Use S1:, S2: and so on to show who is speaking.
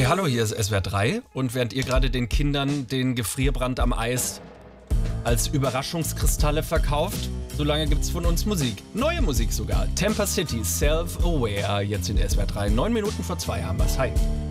S1: Hey, hallo, hier ist SWR 3 und während ihr gerade den Kindern den Gefrierbrand am Eis als Überraschungskristalle verkauft, solange gibt's von uns Musik. Neue Musik sogar. Temper City, Self-Aware, jetzt in SWR 3. 9 Minuten vor 2 haben wir's. Hi.